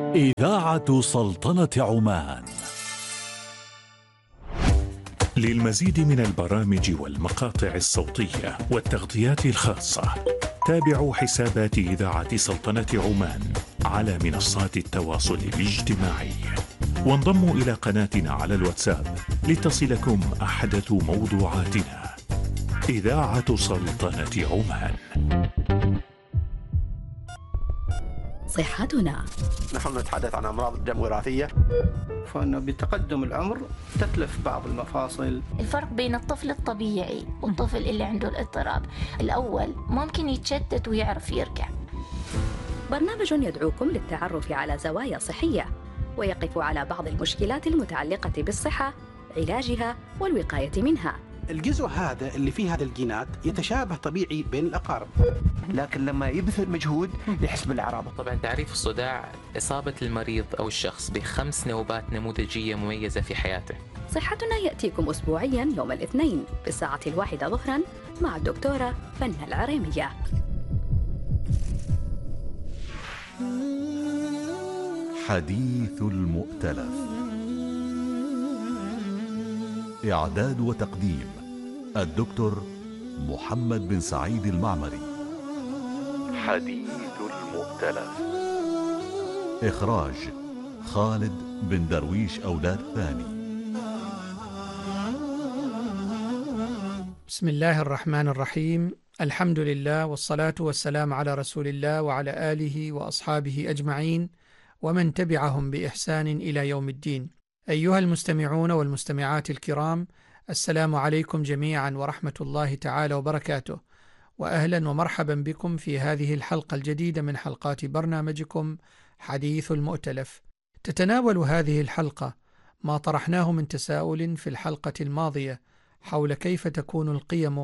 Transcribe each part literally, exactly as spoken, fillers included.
إذاعة سلطنة عمان. للمزيد من البرامج والمقاطع الصوتية والتغطيات الخاصة تابعوا حسابات إذاعة سلطنة عمان على منصات التواصل الاجتماعي، وانضموا إلى قناتنا على الواتساب لتصلكم أحدث موضوعاتنا. إذاعة سلطنة عمان. صحتنا. نحن نتحدث عن أمراض الدم وراثية، فإنه بتقدم العمر تتلف بعض المفاصل. الفرق بين الطفل الطبيعي والطفل اللي عنده الاضطراب، الأول ممكن يتشتت ويعرف يرجع. برنامج يدعوكم للتعرف على زوايا صحية ويقف على بعض المشكلات المتعلقة بالصحة، علاجها والوقاية منها. الجزء هذا اللي فيه هذا الجينات يتشابه طبيعي بين الأقارب، لكن لما يبذل مجهود يحس بالأعراض. طبعا تعريف الصداع إصابة المريض أو الشخص بخمس نوبات نموذجية مميزة في حياته. صحتنا يأتيكم أسبوعيا يوم الاثنين في الساعة الواحدة ظهرا مع الدكتورة فنة العريمية. حديث المؤتلف. إعداد وتقديم الدكتور محمد بن سعيد المعمري. حديث المؤتلف. إخراج خالد بن درويش أولاد ثاني. بسم الله الرحمن الرحيم. الحمد لله والصلاة والسلام على رسول الله وعلى آله وأصحابه أجمعين ومن تبعهم بإحسان إلى يوم الدين. أيها المستمعون والمستمعات الكرام، السلام عليكم جميعا ورحمة الله تعالى وبركاته، وأهلا ومرحبا بكم في هذه الحلقة الجديدة من حلقات برنامجكم حديث المؤتلف. تتناول هذه الحلقة ما طرحناه من تساؤل في الحلقة الماضية حول كيف تكون القيم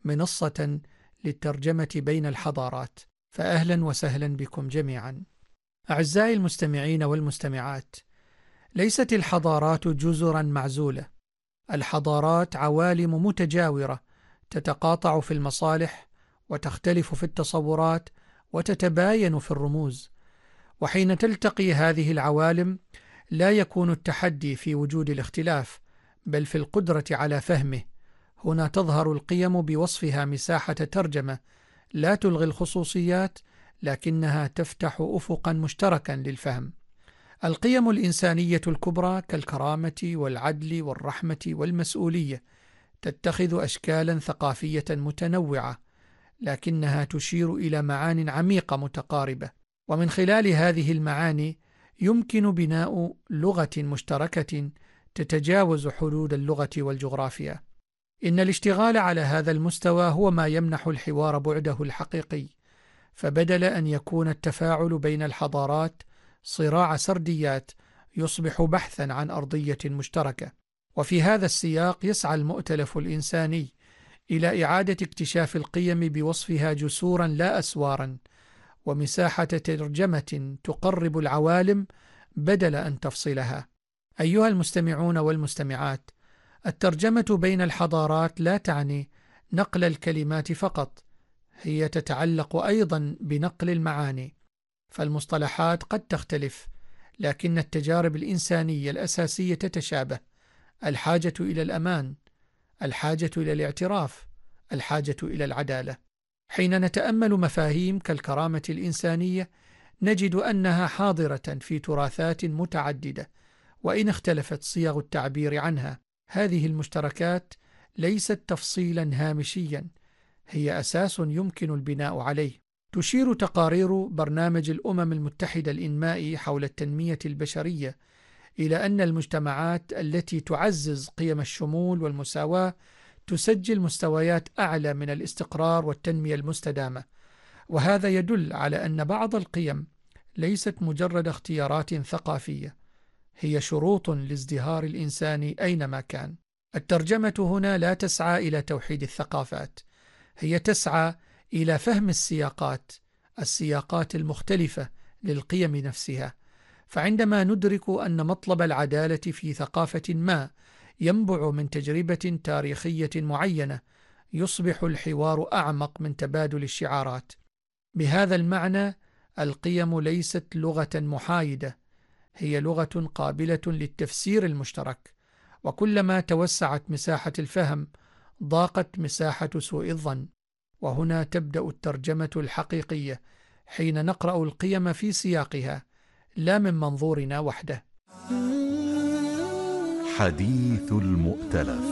منصة للترجمة بين الحضارات، فأهلا وسهلا بكم جميعا. أعزائي المستمعين والمستمعات، ليست الحضارات جزرا معزولة، الحضارات عوالم متجاورة تتقاطع في المصالح وتختلف في التصورات وتتباين في الرموز، وحين تلتقي هذه العوالم لا يكون التحدي في وجود الاختلاف بل في القدرة على فهمه. هنا تظهر القيم بوصفها مساحة ترجمة لا تلغي الخصوصيات لكنها تفتح أفقا مشتركا للفهم. القيم الإنسانية الكبرى كالكرامة والعدل والرحمة والمسؤولية تتخذ أشكالا ثقافية متنوعة، لكنها تشير إلى معان عميقة متقاربة، ومن خلال هذه المعاني يمكن بناء لغة مشتركة تتجاوز حدود اللغة والجغرافيا. إن الاشتغال على هذا المستوى هو ما يمنح الحوار بعده الحقيقي، فبدل أن يكون التفاعل بين الحضارات صراع سرديات يصبح بحثا عن أرضية مشتركة. وفي هذا السياق يسعى المؤتلف الإنساني إلى إعادة اكتشاف القيم بوصفها جسورا لا أسوارا، ومساحة ترجمة تقرب العوالم بدل أن تفصلها. أيها المستمعون والمستمعات، الترجمة بين الحضارات لا تعني نقل الكلمات فقط، هي تتعلق أيضا بنقل المعاني، فالمصطلحات قد تختلف لكن التجارب الإنسانية الأساسية تتشابه: الحاجة إلى الأمان، الحاجة إلى الاعتراف، الحاجة إلى العدالة. حين نتأمل مفاهيم كالكرامة الإنسانية نجد أنها حاضرة في تراثات متعددة وإن اختلفت صيغ التعبير عنها. هذه المشتركات ليست تفصيلا هامشيا، هي أساس يمكن البناء عليه. تشير تقارير برنامج الأمم المتحدة الإنمائي حول التنمية البشرية إلى أن المجتمعات التي تعزز قيم الشمول والمساواة تسجل مستويات أعلى من الاستقرار والتنمية المستدامة، وهذا يدل على أن بعض القيم ليست مجرد اختيارات ثقافية، هي شروط لازدهار الإنسان أينما كان. الترجمة هنا لا تسعى إلى توحيد الثقافات، هي تسعى إلى فهم السياقات السياقات المختلفة للقيم نفسها. فعندما ندرك أن مطلب العدالة في ثقافة ما ينبع من تجربة تاريخية معينة، يصبح الحوار أعمق من تبادل الشعارات. بهذا المعنى القيم ليست لغة محايدة، هي لغة قابلة للتفسير المشترك، وكلما توسعت مساحة الفهم ضاقت مساحة سوء الظن. وهنا تبدأ الترجمة الحقيقية حين نقرأ القيم في سياقها لا من منظورنا وحده. حديث المؤتلف.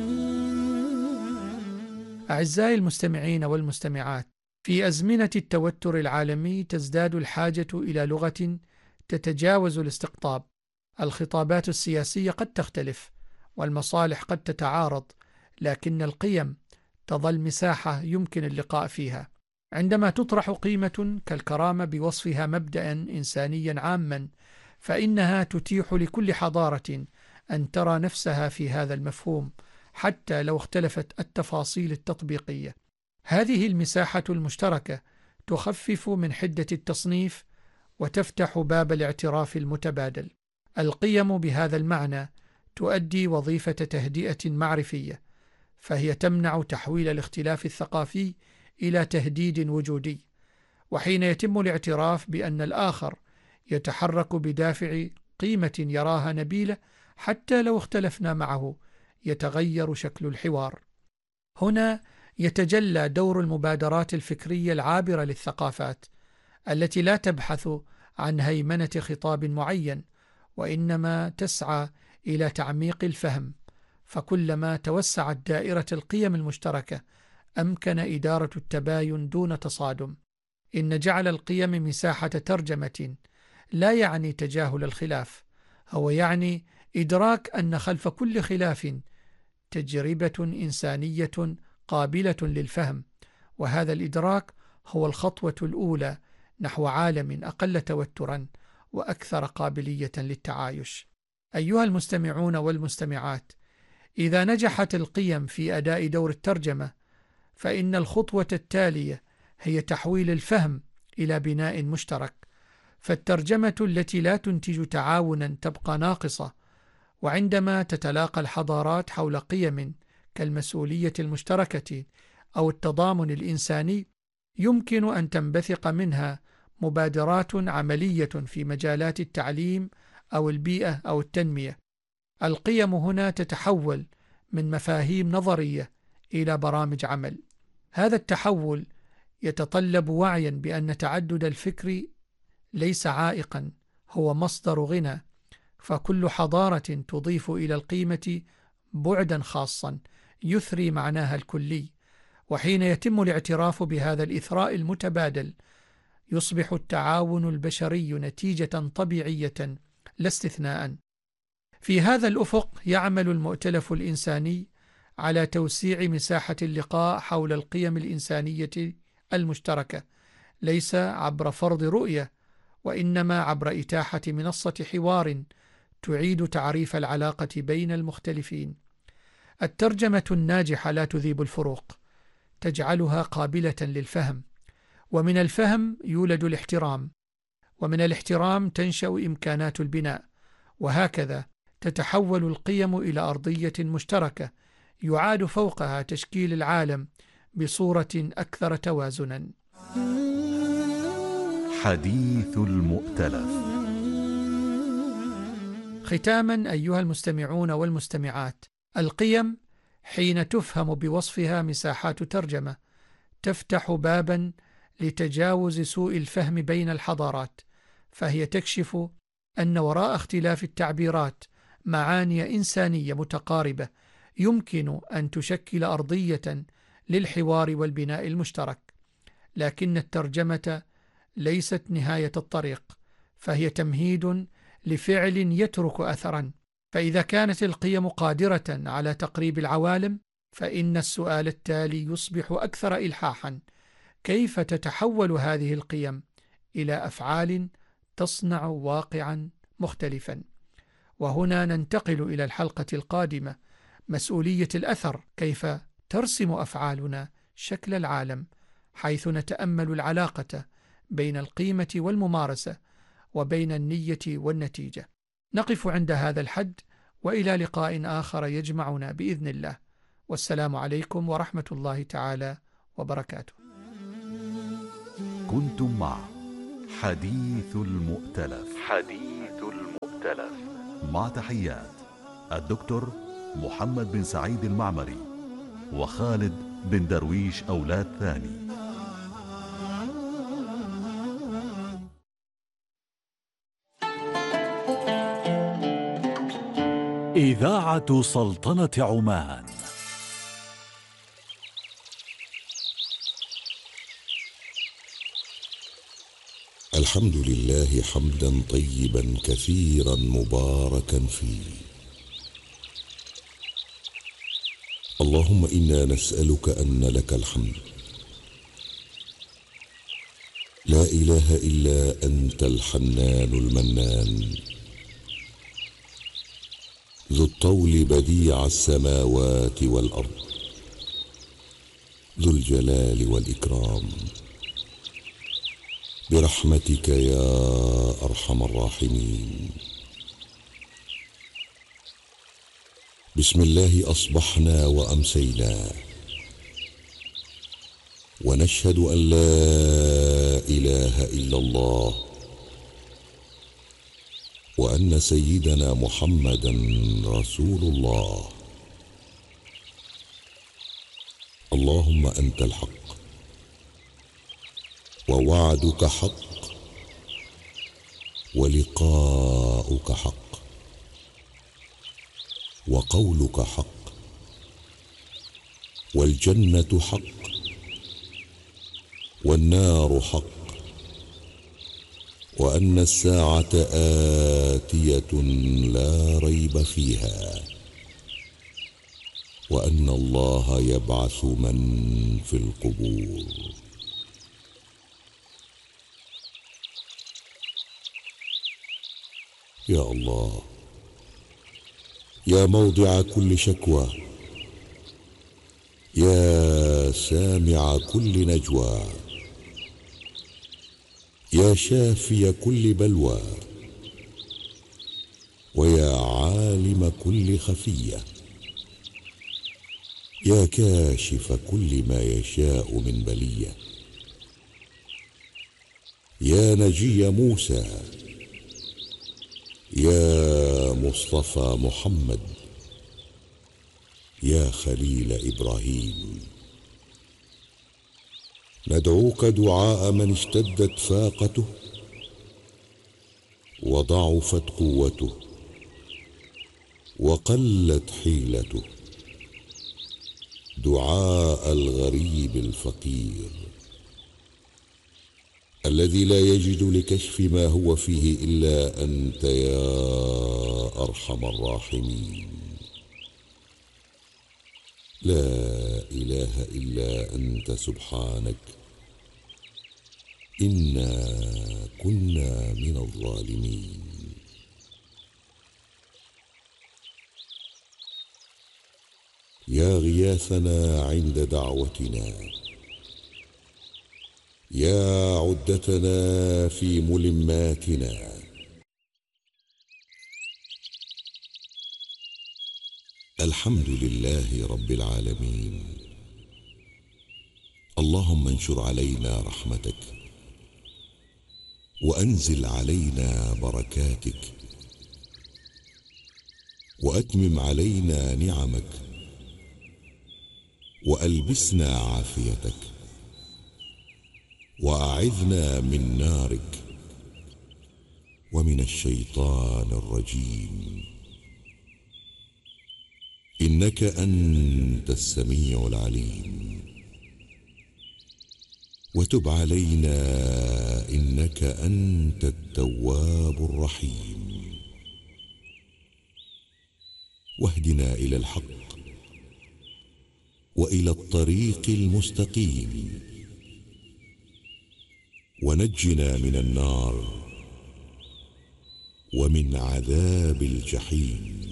أعزائي المستمعين والمستمعات، في أزمنة التوتر العالمي تزداد الحاجة إلى لغة تتجاوز الاستقطاب. الخطابات السياسية قد تختلف والمصالح قد تتعارض، لكن القيم تظل مساحة يمكن اللقاء فيها. عندما تطرح قيمة كالكرامة بوصفها مبدأ إنسانيا عاما، فإنها تتيح لكل حضارة أن ترى نفسها في هذا المفهوم حتى لو اختلفت التفاصيل التطبيقية. هذه المساحة المشتركة تخفف من حدة التصنيف وتفتح باب الاعتراف المتبادل. القيم بهذا المعنى تؤدي وظيفة تهدئة معرفية، فهي تمنع تحويل الاختلاف الثقافي إلى تهديد وجودي. وحين يتم الاعتراف بأن الآخر يتحرك بدافع قيمة يراها نبيلة حتى لو اختلفنا معه، يتغير شكل الحوار. هنا يتجلى دور المبادرات الفكرية العابرة للثقافات، التي لا تبحث عن هيمنة خطاب معين، وإنما تسعى إلى تعميق الفهم. فكلما توسعت دائرة القيم المشتركة أمكن إدارة التباين دون تصادم. إن جعل القيم مساحة ترجمة لا يعني تجاهل الخلاف، هو يعني إدراك أن خلف كل خلاف تجربة إنسانية قابلة للفهم، وهذا الإدراك هو الخطوة الأولى نحو عالم أقل توترا وأكثر قابلية للتعايش. أيها المستمعون والمستمعات، إذا نجحت القيم في أداء دور الترجمة، فإن الخطوة التالية هي تحويل الفهم إلى بناء مشترك. فالترجمة التي لا تنتج تعاونا تبقى ناقصة، وعندما تتلاقى الحضارات حول قيم كالمسؤولية المشتركة أو التضامن الإنساني، يمكن أن تنبثق منها مبادرات عملية في مجالات التعليم أو البيئة أو التنمية. القيم هنا تتحول من مفاهيم نظرية إلى برامج عمل. هذا التحول يتطلب وعيا بأن تعدد الفكر ليس عائقا، هو مصدر غنى. فكل حضارة تضيف إلى القيمة بعدا خاصا يثري معناها الكلي. وحين يتم الاعتراف بهذا الإثراء المتبادل، يصبح التعاون البشري نتيجة طبيعية لا استثناء. في هذا الأفق يعمل المؤتلف الإنساني على توسيع مساحة اللقاء حول القيم الإنسانية المشتركة، ليس عبر فرض رؤية، وإنما عبر إتاحة منصة حوار تعيد تعريف العلاقة بين المختلفين. الترجمة الناجحة لا تذيب الفروق، تجعلها قابلة للفهم، ومن الفهم يولد الاحترام، ومن الاحترام تنشأ إمكانات البناء، وهكذا تتحول القيم إلى أرضية مشتركة يعاد فوقها تشكيل العالم بصورة أكثر توازنا. حديث المؤتلف. ختاما أيها المستمعون والمستمعات، القيم حين تفهم بوصفها مساحات ترجمة تفتح بابا لتجاوز سوء الفهم بين الحضارات، فهي تكشف أن وراء اختلاف التعبيرات معاني إنسانية متقاربة يمكن أن تشكل أرضية للحوار والبناء المشترك. لكن الترجمة ليست نهاية الطريق، فهي تمهيد لفعل يترك أثرا. فإذا كانت القيم قادرة على تقريب العوالم، فإن السؤال التالي يصبح أكثر إلحاحا: كيف تتحول هذه القيم إلى أفعال تصنع واقعا مختلفا؟ وهنا ننتقل إلى الحلقة القادمة، مسؤولية الأثر، كيف ترسم أفعالنا شكل العالم، حيث نتأمل العلاقة بين القيمة والممارسة وبين النية والنتيجة. نقف عند هذا الحد، وإلى لقاء آخر يجمعنا بإذن الله، والسلام عليكم ورحمة الله تعالى وبركاته. كنتم مع حديث المؤتلف. حديث المؤتلف. المؤتلف. مع تحيات الدكتور محمد بن سعيد المعمري وخالد بن درويش أولاد ثاني. إذاعة سلطنة عمان. الحمد لله حمدا طيبا كثيرا مباركا فيه. اللهم إنا نسألك أن لك الحمد، لا إله إلا أنت الحنان المنان، ذو الطول بديع السماوات والأرض، ذو الجلال والإكرام، برحمتك يا أرحم الراحمين. بسم الله أصبحنا وأمسينا، ونشهد أن لا إله إلا الله، وأن سيدنا محمدا رسول الله. اللهم أنت الحق، ووعدك حق، ولقاؤك حق، وقولك حق، والجنة حق، والنار حق، وأن الساعة آتية لا ريب فيها، وأن الله يبعث من في القبور. يا الله، يا موضع كل شكوى، يا سامع كل نجوى، يا شافي كل بلوى، ويا عالم كل خفية، يا كاشف كل ما يشاء من بلية، يا نجي موسى، يا مصطفى محمد، يا خليل إبراهيم. ندعوك دعاء من اشتدت فاقته وضعفت قوته وقلت حيلته، دعاء الغريب الفقير الذي لا يجد لكشف ما هو فيه إلا أنت يا أرحم الراحمين. لا إله إلا أنت سبحانك، إنا كنا من الظالمين. يا غياثنا عند دعوتنا، يا عدتنا في ملماتنا، الحمد لله رب العالمين. اللهم انشر علينا رحمتك، وأنزل علينا بركاتك، وأتمم علينا نعمك، وألبسنا عافيتك، وأعذنا من نارك ومن الشيطان الرجيم، إنك أنت السميع العليم. وتب علينا إنك أنت التواب الرحيم، واهدنا إلى الحق وإلى الطريق المستقيم، ونجنا من النار ومن عذاب الجحيم،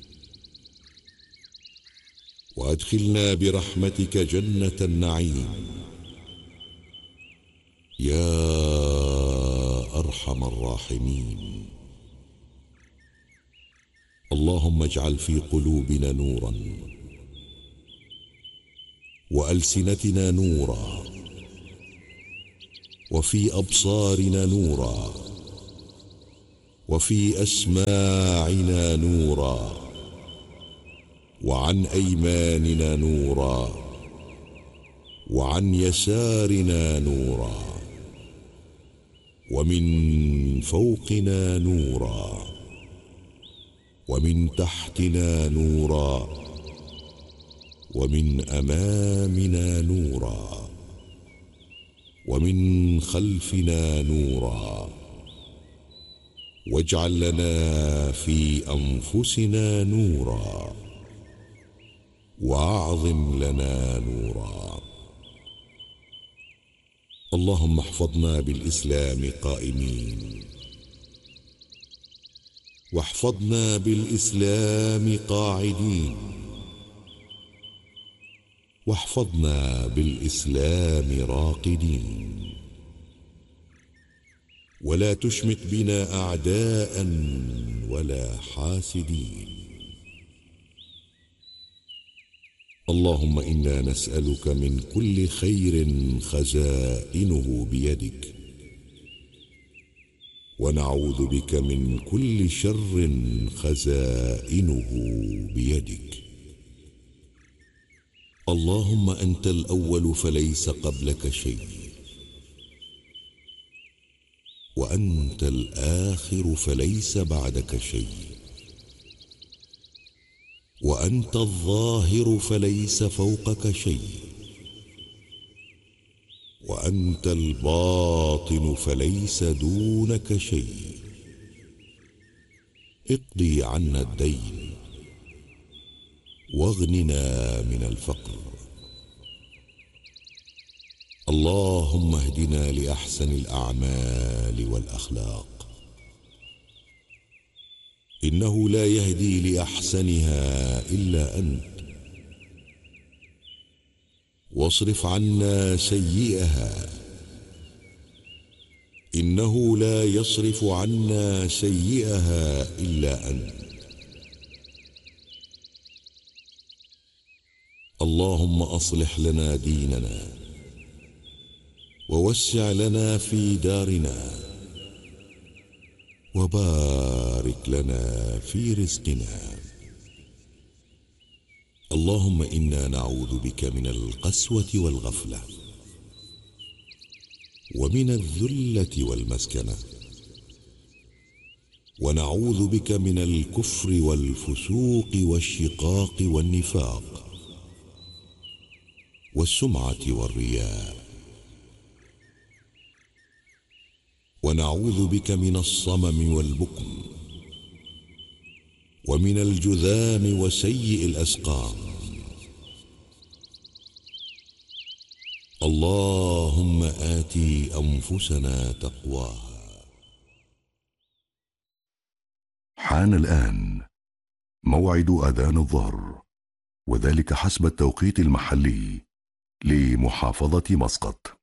وأدخلنا برحمتك جنة النعيم يا أرحم الراحمين. اللهم اجعل في قلوبنا نورا، وألسنتنا نورا، وفي أبصارنا نورا، وفي أسماعنا نورا، وعن أيماننا نورا، وعن يسارنا نورا، ومن فوقنا نورا، ومن تحتنا نورا، ومن أمامنا نورا، ومن خلفنا نورا، واجعل لنا في أنفسنا نورا، وأعظم لنا نورا. اللهم احفظنا بالإسلام قائمين، واحفظنا بالإسلام قاعدين، واحفظنا بالإسلام راقدين، ولا تشمت بنا أعداء ولا حاسدين. اللهم إنا نسألك من كل خير خزائنه بيدك، ونعوذ بك من كل شر خزائنه بيدك. اللهم أنت الأول فليس قبلك شيء، وأنت الآخر فليس بعدك شيء، وأنت الظاهر فليس فوقك شيء، وأنت الباطن فليس دونك شيء. اقضي عنا الدين، واغننا من الفقر. اللهم اهدنا لأحسن الأعمال والأخلاق، إنه لا يهدي لأحسنها إلا أنت. واصرف عنا سيئها، إنه لا يصرف عنا سيئها إلا أنت. اللهم أصلح لنا ديننا، ووسع لنا في دارنا، وبارك لنا في رزقنا. اللهم إنا نعوذ بك من القسوة والغفلة، ومن الذلة والمسكنة، ونعوذ بك من الكفر والفسوق والشقاق والنفاق والسمعة والرياء، ونعوذ بك من الصمم والبكم، ومن الجذام وسيء الأسقام. اللهم آت أنفسنا تقواها. حان الآن موعد أذان الظهر، وذلك حسب التوقيت المحلي لمحافظة مسقط.